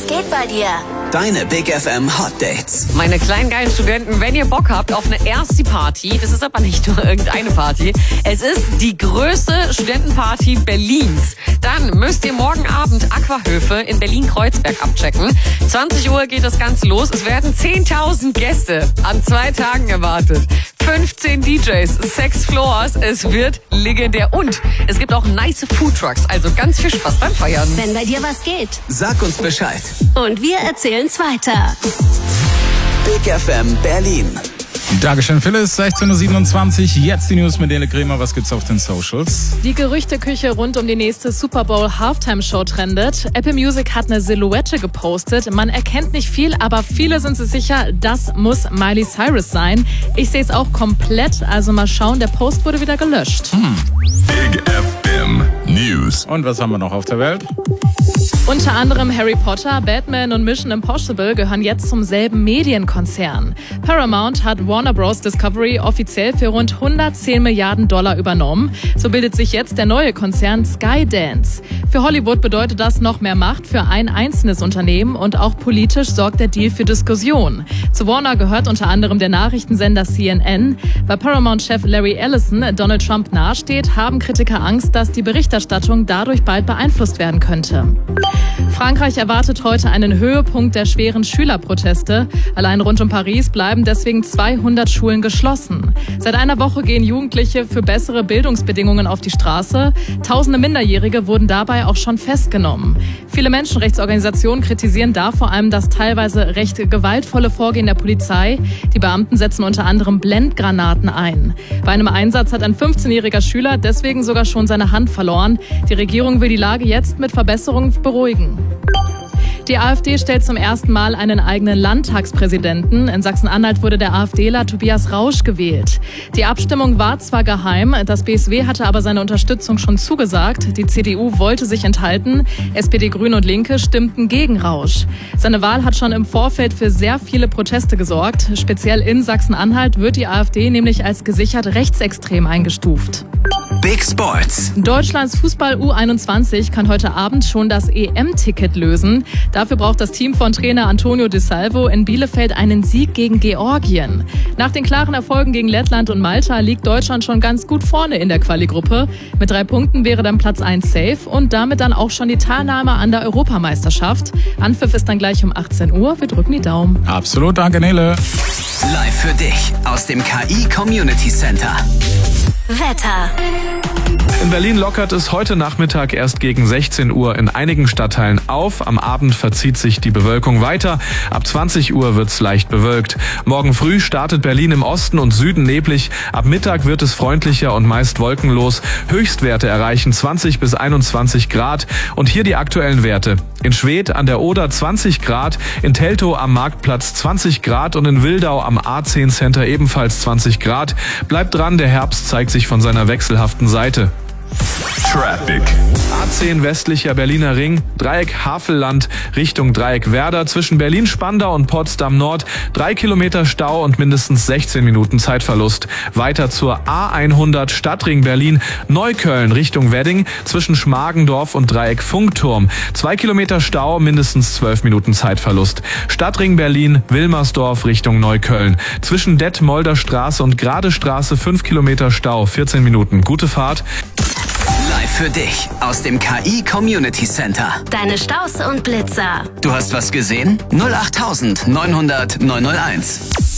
geht bei dir? Deine Big FM Hot Dates. Meine kleinen geilen Studenten, wenn ihr Bock habt auf eine Ersti-Party, das ist aber nicht nur irgendeine Party, es ist die größte Studentenparty Berlins. Dann müsst ihr morgen Abend Aquahöfe in Berlin-Kreuzberg abchecken. 20 Uhr geht das Ganze los. Es werden 10.000 Gäste an 2 Tagen erwartet. 15 DJs, 6 Floors. Es wird legendär. Und es gibt auch nice Foodtrucks. Also ganz viel Spaß beim Feiern. Wenn bei dir was geht. Sag uns Bescheid. Und wir erzählen's weiter. Big FM Berlin. Dankeschön, Phyllis. 16.27 Uhr. Jetzt die News mit Nele Kremer. Was gibt's auf den Socials? Die Gerüchteküche rund um die nächste Super Bowl Halftime Show trendet. Apple Music hat eine Silhouette gepostet. Man erkennt nicht viel, aber viele sind sich sicher, das muss Miley Cyrus sein. Ich sehe es auch komplett, also mal schauen. Der Post wurde wieder gelöscht. Big FM News. Und was haben wir noch auf der Welt? Unter anderem Harry Potter, Batman und Mission Impossible gehören jetzt zum selben Medienkonzern. Paramount hat Warner Bros. Discovery offiziell für rund 110 Milliarden Dollar übernommen. So bildet sich jetzt der neue Konzern Skydance. Für Hollywood bedeutet das noch mehr Macht für ein einzelnes Unternehmen und auch politisch sorgt der Deal für Diskussion. Zu Warner gehört unter anderem der Nachrichtensender CNN. Weil Paramount-Chef Larry Ellison Donald Trump nahesteht, haben Kritiker Angst, dass die Berichterstattung dadurch bald beeinflusst werden könnte. Frankreich erwartet heute einen Höhepunkt der schweren Schülerproteste. Allein rund um Paris bleiben deswegen 200 Schulen geschlossen. Seit einer Woche gehen Jugendliche für bessere Bildungsbedingungen auf die Straße. Tausende Minderjährige wurden dabei auch schon festgenommen. Viele Menschenrechtsorganisationen kritisieren da vor allem das teilweise recht gewaltvolle Vorgehen der Polizei. Die Beamten setzen unter anderem Blendgranaten ein. Bei einem Einsatz hat ein 15-jähriger Schüler deswegen sogar schon seine Hand verloren. Die Regierung will die Lage jetzt mit Verbesserungen beruhigen. Die AfD stellt zum ersten Mal einen eigenen Landtagspräsidenten. In Sachsen-Anhalt wurde der AfDler Tobias Rausch gewählt. Die Abstimmung war zwar geheim, das BSW hatte aber seine Unterstützung schon zugesagt. Die CDU wollte sich enthalten. SPD, Grüne und Linke stimmten gegen Rausch. Seine Wahl hat schon im Vorfeld für sehr viele Proteste gesorgt. Speziell in Sachsen-Anhalt wird die AfD nämlich als gesichert rechtsextrem eingestuft. Big Sports. Deutschlands Fußball U21 kann heute Abend schon das EM-Ticket lösen. Dafür braucht das Team von Trainer Antonio De Salvo in Bielefeld einen Sieg gegen Georgien. Nach den klaren Erfolgen gegen Lettland und Malta liegt Deutschland schon ganz gut vorne in der Quali-Gruppe. Mit 3 Punkten wäre dann Platz 1 safe und damit dann auch schon die Teilnahme an der Europameisterschaft. Anpfiff ist dann gleich um 18 Uhr. Wir drücken die Daumen. Absolut, danke Nele. Live für dich aus dem KI Community Center. Wetter. In Berlin lockert es heute Nachmittag erst gegen 16 Uhr in einigen Stadtteilen auf. Am Abend verzieht sich die Bewölkung weiter. Ab 20 Uhr wird's leicht bewölkt. Morgen früh startet Berlin im Osten und Süden neblig. Ab Mittag wird es freundlicher und meist wolkenlos. Höchstwerte erreichen 20 bis 21 Grad. Und hier die aktuellen Werte. In Schwedt an der Oder 20 Grad, in Teltow am Marktplatz 20 Grad und in Wildau am A10 Center ebenfalls 20 Grad. Bleibt dran, der Herbst zeigt sich von seiner wechselhaften Seite. Traffic. A10 westlicher Berliner Ring, Dreieck Havelland Richtung Dreieck Werder, zwischen Berlin-Spandau und Potsdam Nord 3 Kilometer Stau und mindestens 16 Minuten Zeitverlust. Weiter zur A100 Stadtring Berlin, Neukölln Richtung Wedding, zwischen Schmargendorf und Dreieck Funkturm 2 Kilometer Stau, mindestens 12 Minuten Zeitverlust. Stadtring Berlin, Wilmersdorf Richtung Neukölln, zwischen Detmolder Straße und Grade Straße 5 Kilometer Stau, 14 Minuten. Gute Fahrt. Live für dich aus dem KI Community Center. Deine Staus und Blitzer. Du hast was gesehen? 08900 901.